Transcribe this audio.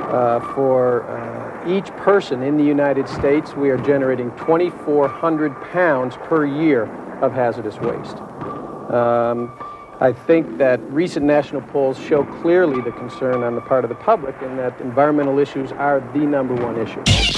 For each person in the United States, we are generating 2,400 pounds per year of hazardous waste. I think that recent national polls show clearly the concern on the part of the public and that environmental issues are the #1 issue.